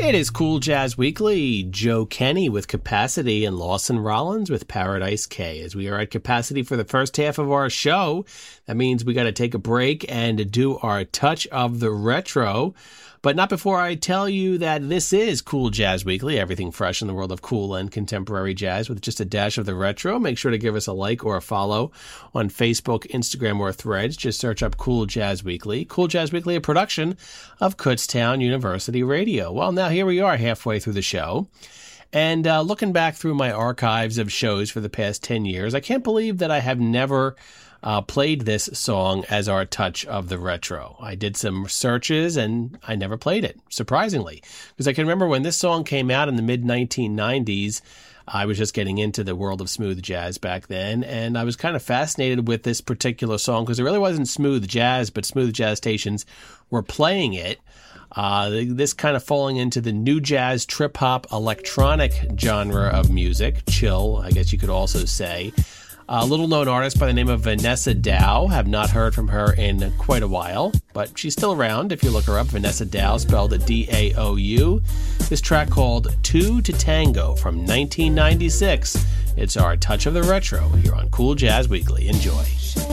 It is Cool Jazz Weekly. Joe Kenny with Capacity and Lawson Rollins with Paradise K. As we are at capacity for the first half of our show, that means we got to take a break and do our touch of the retro. But not before I tell you that this is Cool Jazz Weekly, everything fresh in the world of cool and contemporary jazz with just a dash of the retro. Make sure to give us a like or a follow on Facebook, Instagram, or Threads. Just search up Cool Jazz Weekly. Cool Jazz Weekly, a production of Kutztown University Radio. Well, now here we are halfway through the show. And looking back through my archives of shows for the past 10 years, I can't believe that I have never played this song as our touch of the retro. I did some searches and I never played it, surprisingly, because I can remember when this song came out in the mid-1990s. I was just getting into the world of smooth jazz back then, and I was kind of fascinated with this particular song because it really wasn't smooth jazz, but smooth jazz stations were playing it. This kind of falling into the new jazz, trip-hop, electronic genre of music, chill, I guess you could also say. A little-known artist by the name of Vanessa Dow. Have not heard from her in quite a while, but she's still around if you look her up. Vanessa Dow, spelled D-A-O-U. This track called Two to Tango from 1996. It's our Touch of the Retro here on Cool Jazz Weekly. Enjoy.